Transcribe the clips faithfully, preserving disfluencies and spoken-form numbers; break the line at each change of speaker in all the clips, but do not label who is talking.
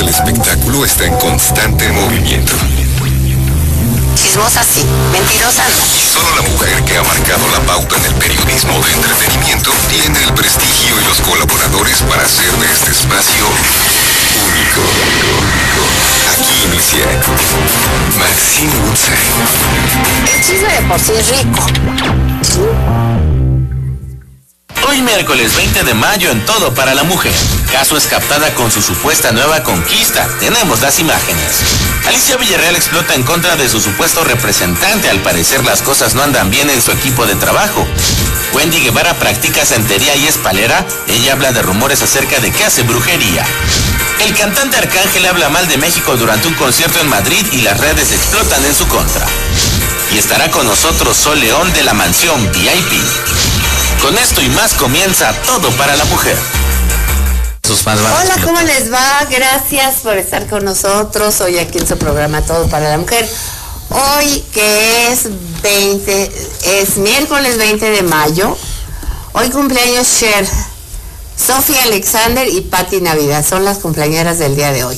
del espectáculo está en constante movimiento.
Chismosa sí, mentirosa no.
Y solo la mujer que ha marcado la pauta en el periodismo de entretenimiento tiene el prestigio y los colaboradores para hacer de este espacio único. Aquí inicia Maxine Woodside.
El chisme de por sí es rico.
Hoy miércoles veinte de mayo en Todo para la Mujer. Caso es captada con su supuesta nueva conquista. Tenemos las imágenes. Alicia Villarreal explota en contra de su supuesto representante. Al parecer las cosas no andan bien en su equipo de trabajo. Wendy Guevara practica santería y es palera. Ella habla de rumores acerca de que hace brujería. El cantante Arcángel habla mal de México durante un concierto en Madrid y las redes explotan en su contra. Y estará con nosotros Sol León de la Mansión V I P. Con esto y más comienza Todo para la Mujer.
Hola, ¿cómo les va? Gracias por estar con nosotros hoy aquí en su programa Todo para la Mujer. Hoy que es veinte, es miércoles veinte de mayo. Hoy cumpleaños Cher, Sofía Alexander y Patti Navidad. Son las cumpleañeras del día de hoy.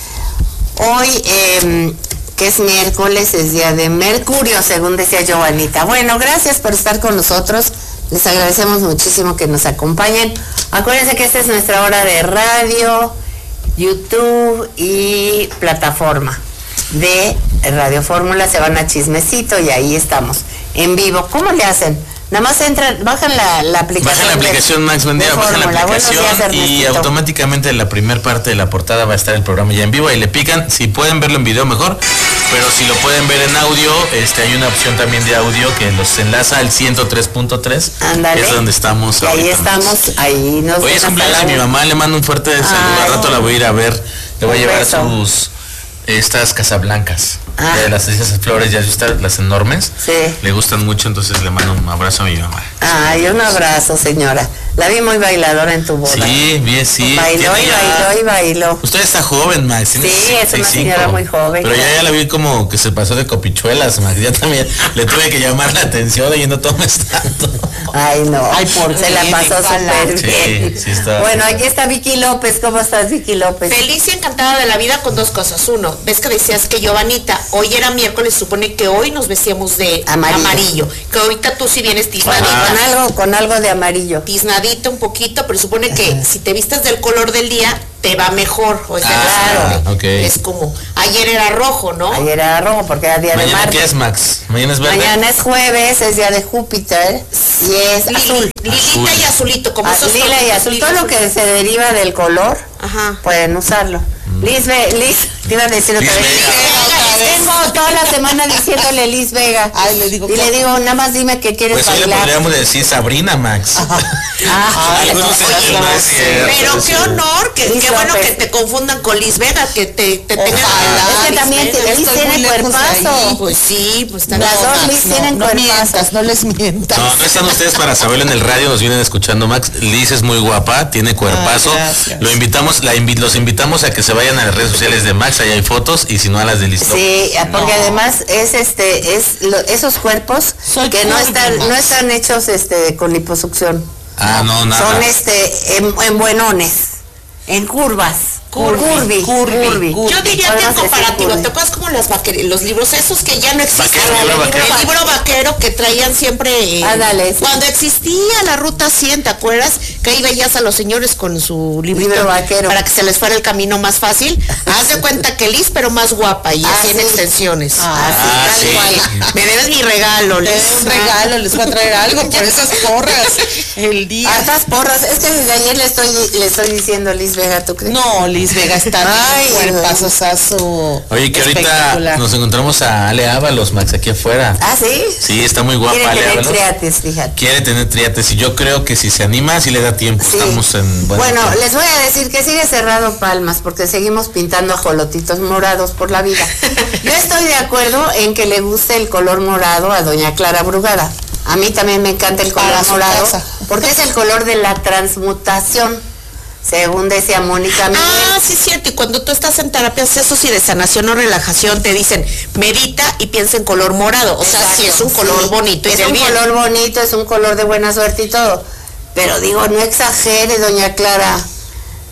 Hoy, eh, que es miércoles, es día de Mercurio, según decía Giovanita. Bueno, gracias por estar con nosotros. Les agradecemos muchísimo que nos acompañen. Acuérdense que esta es nuestra hora de radio, YouTube y plataforma de Radio Fórmula. Se van a Chismecito y ahí estamos, en vivo. ¿Cómo le hacen? Nada más entran, bajan la, la aplicación.
Bajan la aplicación de, Max Bendía, bajan la aplicación días, y automáticamente en la primera parte de la portada va a estar el programa ya en vivo. Ahí le pican, si pueden verlo en video mejor, pero si lo pueden ver en audio, este hay una opción también de audio que los enlaza al ciento tres punto tres.
Ándale.
Es donde estamos
y ahí estamos, ahí nos.
Hoy es cumpleaños de mi mamá, le mando un fuerte saludo. Al rato la voy a ir a ver, le voy a llevar beso. sus estas casablancas. Ah. De las esas flores, ya están las enormes.
Sí.
Le gustan mucho, entonces le mando un abrazo a mi mamá.
Ay, un abrazo, señora. La vi muy bailadora en tu boda.
Sí, bien, sí.
Bailó y ya... bailó y bailó.
Usted está joven, Max.
Sí, es una señora muy joven.
Pero ya, ya la vi como que se pasó de copichuelas, Max. Ya también le tuve que llamar la atención y no tomes tanto.
Ay, no.
Ay, por
se la pasó súper
sí,
bien.
Sí, está
bueno, aquí está Vicky López. ¿Cómo estás, Vicky López?
Feliz y encantada de la vida con dos cosas. Uno, ves que decías que Giovanita, hoy era miércoles, supone que hoy nos vestíamos de amarillo. amarillo que ahorita tú sí vienes tiznadita.
Con algo, con algo de amarillo.
Tiznadita un poquito, pero supone que Ajá. si te vistas del color del día, te va mejor. O sea,
ah, claro. Okay.
Es como, ayer era rojo, ¿no?
Ayer era rojo porque era día
Mañana
de Marte.
¿Qué es, Max? Mañana es verde.
Mañana es jueves, es día de Júpiter y es
Lili,
azul.
Lilita
azul.
y azulito, como
ah,
esos
lila y azul. Todo lo que se deriva del color,
Ajá.
pueden usarlo. Mm. Liz, Liz, te iba a decir otra vez. Tengo toda la semana diciéndole Liz Vega.
Ay, le digo,
y le digo, nada más dime que quieres
pues
bailar.
Pues le podríamos decir Sabrina, Max.
Ah,
Ay, no, no, sé, no, no es cierto,
pero qué honor, que, qué bueno que te confundan con Liz Vega, que te, te tengan.
Es que también Liz, Liz tiene cuerpazo.
Pues sí, pues
las dos Liz no, tienen
no
cuerpazo.
No les mientas.
No, no están ustedes para saberlo en el radio, nos vienen escuchando, Max. Liz es muy guapa, tiene cuerpazo. Ah, lo invitamos, la invi los invitamos a que se vayan a las redes sociales de Max, ahí hay fotos, y si no a las de Liz.
Sí, porque no. además es este, es lo, esos cuerpos Soy que no están, no están hechos este con liposucción.
Ah, no, nada.
Son este en, en buenones, en curvas. Curvy, curvy, curvy.
Yo diría que en comparativo, ¿te acuerdas como las vaquer los libros esos que ya no existen?
Vaquero,
el,
libro
libro,
vaquero.
el libro vaquero que traían siempre. Eh,
ah, dale, sí.
Cuando existía la ruta cien, ¿te acuerdas? Que ahí veías a los señores con su librito
libro vaquero
para que se les fuera el camino más fácil. Haz de cuenta que Liz, pero más guapa y
ah,
así en
sí.
extensiones.
Ah,
ah
sí,
sí.
Igual. Me debes mi regalo, Liz.
Un regalo, les voy a traer algo por esas porras el día.
Ah, esas porras, es que desde ayer le estoy le estoy diciendo Liz Vega, ¿tú crees?
No, Liz Vega está cuerpazosazo.
Oye, que ahorita nos encontramos a Ale Ábalos, Max, aquí afuera.
¿Ah, sí?
Sí, está muy guapa.
Quiere
Ale
tener
Ábalos.
triates, fíjate.
Quiere tener triates y yo creo que si se anima, si le da tiempo.
Sí.
Estamos en
bueno,
tiempo.
Les voy a decir que sigue cerrado Palmas porque seguimos pintando ajolotitos morados por la vida. Yo estoy de acuerdo en que le guste el color morado a doña Clara Brugada. A mí también me encanta el color morado porque es el color de la transmutación. Según decía Mónica Miguel.
Ah, sí es cierto, y cuando tú estás en terapias esos y de sanación o relajación te dicen, medita y piensa en color morado, o
Exacto,
sea, sí es un color
sí,
bonito.
Es
y
un
bien.
color bonito, es un color de buena suerte y todo, pero digo, no exagere, doña Clara,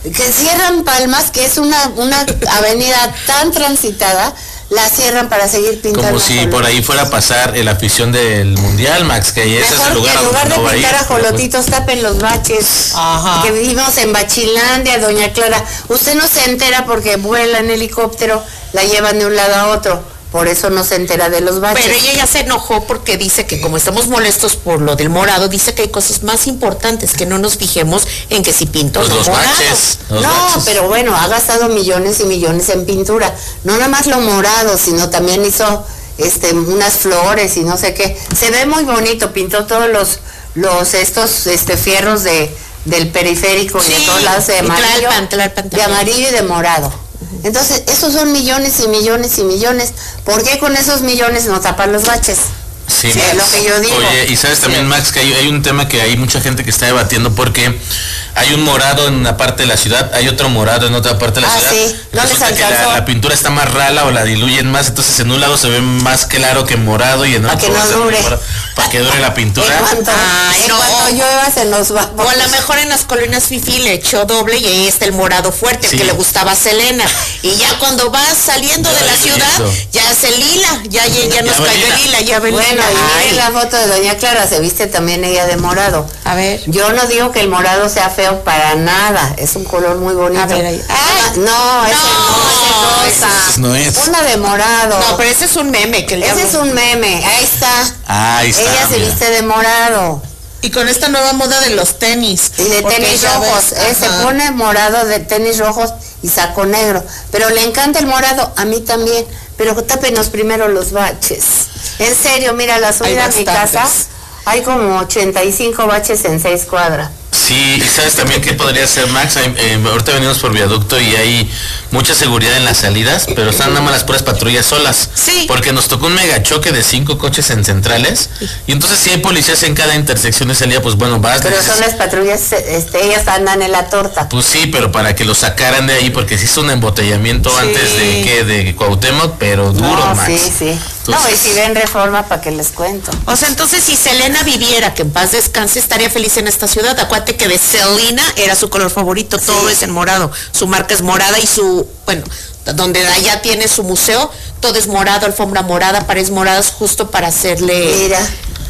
que cierran Palmas, que es una, una avenida tan transitada, la cierran para seguir pintando.
Como si por ahí fuera a pasar la afición del Mundial, Max, que ahí ese es el lugar
que en lugar
donde
de
no
pintar
va a ir,
ajolotitos, pues, tapen los baches.
Ajá.
Que vivimos en Bachilandia, doña Clara. Usted no se entera porque vuela en helicóptero, la llevan de un lado a otro. Por eso no se entera de los baches.
Pero ella ya se enojó porque dice que como estamos molestos por lo del morado, dice que hay cosas más importantes, que no nos fijemos en que si pintó
Pues
no
los
morado.
baches. Los
No,
baches.
pero bueno, ha gastado millones y millones en pintura. No nada más lo morado, sino también hizo este unas flores y no sé qué. Se ve muy bonito, pintó todos los los estos este fierros de del periférico
Sí,
y de todos lados de
y
amarillo,
Tlalpan, Tlalpan
de
también.
amarillo y de morado. Entonces, esos son millones y millones y millones. ¿Por qué con esos millones no tapan los baches?
Sí,
Sí,
Max.
es lo que yo digo.
Oye, y sabes también,
Sí.
Max, que hay, hay un tema que hay mucha gente que está debatiendo porque hay un morado en una parte de la ciudad, hay otro morado en otra parte de la
Ah,
ciudad.
sí, no les
Resulta que la,
alcanzó.
la pintura está más rala o la diluyen más, entonces en un lado se ve más claro que morado y en
Pa'
otro
que no
va a ser
dure.
morado, para que dure la pintura.
En cuanto,
Ay,
en
no.
cuanto llueva se nos va.
O a lo mejor en las colonias Fifi le echó doble y ahí está el morado fuerte, el
Sí.
que le gustaba a Selena. Y ya cuando vas saliendo
Ya
de
va
la ciudad,
diluyendo.
ya es el lila, ya, ya, ya nos
Ya va
cayó
lila.
el lila, ya ve el
Bueno,
lila.
y
Ay.
miren la foto de doña Clara, se viste también ella de morado.
A ver.
Yo no digo que el morado sea feo para nada, es un color muy bonito.
A ver, ahí.
Ah, no, ese no, ese no, esa.
Ese no es.
Una de morado.
No, pero ese es un meme que el
Ese
diablo-
es un meme, ahí está.
Ahí está.
Ella se
mira.
viste de morado
Y con esta nueva moda de los tenis.
y de
porque
tenis
ya
rojos.
ves,
Él se
ajá.
pone morado de tenis rojos y saco negro. Pero le encanta el morado, a mí también. Pero tápenos primero los baches. En serio, mira, la subida a mi
bastantes.
casa hay como ochenta y cinco baches en seis cuadras.
Sí, y sabes también qué podría ser, Max. Hay- eh, ahorita venimos por viaducto y hay mucha seguridad en las salidas, pero están nada más las puras patrullas solas.
Sí.
Porque nos tocó un mega choque de cinco coches en centrales. Y entonces si hay policías en cada intersección de salida, pues bueno, vas.
Pero
dices,
son las patrullas, este, ellas andan en la torta.
Pues sí, pero para que lo sacaran de ahí, porque se hizo un embotellamiento antes de que de Cuauhtémoc, pero duro,
No,
Max.
sí, sí. No, y
Entonces-
si ven Reforma, ¿para qué les cuento?
O sea, entonces si Selena viviera, que en paz descanse, estaría feliz en esta ciudad. Acuérdate que de Selena era su color favorito, todo es en morado. Su marca es morada y su, bueno, donde allá tiene su museo, todo es morado, alfombra morada, paredes moradas, justo para hacerle...
Mira.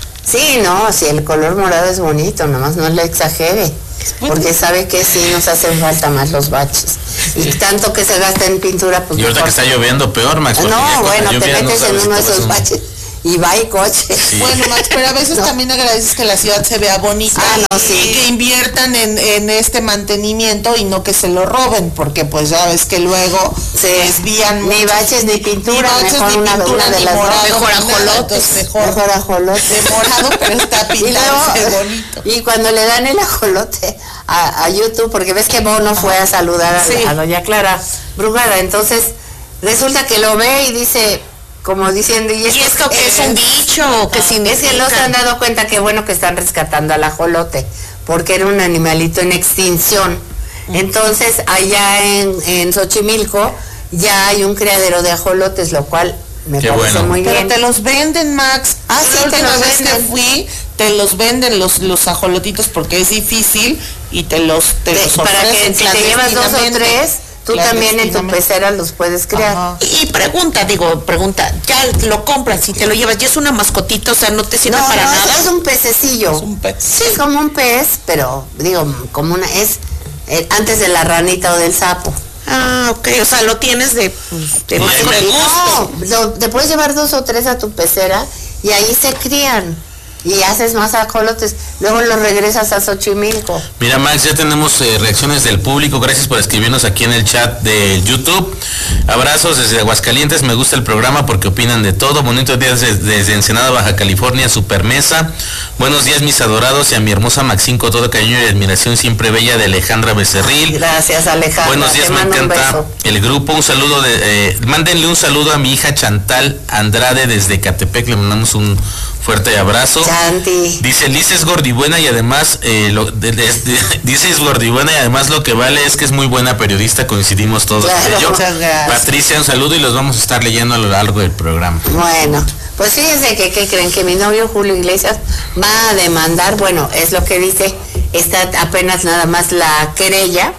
Sí, no, si el color morado es bonito, nomás no le exagere. Porque sabe que sí nos hacen falta más los baches. Y tanto que se gasta en pintura, pues
Y ahorita que
mejor.
está lloviendo peor, Max. porque ya
No,
con la
bueno, te
lluvia no
metes en
sabes
uno de
cómo
esos
es un-
baches y va y coche.
Bueno, Max, pero a veces
No.
también agradeces que la ciudad se vea bonita.
Ah, no,
y
sí.
que inviertan en, en este mantenimiento y no que se lo roben, porque pues ya ves que luego se desvían
Ni
mucho.
baches ni pintura,
Ni baches,
mejor
ni
una,
pintura,
una de
ni
las dos.
morado,
Mejor
ni nada,
ajolotes.
entonces mejor,
Mejor ajolote.
de morado, pero está
Y
pintado
luego,
bonito.
y cuando le dan el ajolote a, a YouTube, porque ves que Bono fue a saludar a,
Sí.
a doña Clara Brugada, entonces resulta que lo ve y dice, como diciendo, ¿y
¿Y esto que es un bicho o qué
Es que
significa?
no se han dado cuenta que bueno que están rescatando al ajolote, porque era un animalito en extinción. Entonces, allá en, en Xochimilco ya hay un criadero de ajolotes, lo cual me
Qué
parece
bueno.
muy
Pero
bien.
te los venden, Max.
Ah,
Yo
sí,
la
te
última
los
vez que
venden.
fui, te los venden los, los ajolotitos porque es difícil y te los, te
Te-
los
para que
ofrecen
si te llevas dos o
clandestinamente.
tres, tú también en tu
Clandestinamente.
pecera los puedes criar.
Ajá.
Y pregunta, digo, pregunta, ya lo compras y te lo llevas, ya es una mascotita, o sea, no te sirve
No,
para
no,
nada.
es un pececillo.
Es un pez.
Sí, es como un pez, pero digo, como una, es eh, antes de la ranita o del sapo.
Ah, ok, o sea, lo tienes de, pues, de
Sí,
mascota.
de
No, lo- te puedes llevar dos o tres a tu pecera y ahí se crían. Y haces más ajolotes, luego los regresas a Xochimilco.
Mira, Max, ya tenemos eh, reacciones del público. Gracias por escribirnos aquí en el chat de YouTube. Abrazos desde Aguascalientes. Me gusta el programa porque opinan de todo. Bonitos días desde, desde Ensenada, Baja California, Supermesa. Buenos días, mis adorados, y a mi hermosa Maxín con todo cariño y admiración siempre bella de Alejandra Becerril.
Gracias, Alejandra.
Buenos días,
te
me
mando un
encanta
beso.
el grupo. Un saludo de, eh, mándenle un saludo a mi hija Chantal Andrade desde Catepec. Le mandamos un fuerte abrazo.
Chanti.
Dice, Liz es gordibuena y además, eh, lo, de, de- de- dice es gordibuena y además lo que vale es que es muy buena periodista, coincidimos todos en
Claro,
ello.
muchas gracias.
Patricia, un saludo y los vamos a estar leyendo a lo largo del programa.
Bueno, pues fíjense que, ¿qué creen? Que mi novio Julio Iglesias va a demandar, bueno, es lo que dice, está apenas nada más la querella,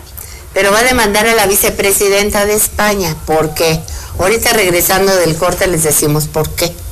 pero va a demandar a la vicepresidenta de España. ¿Por qué? Ahorita regresando del corte les decimos por qué.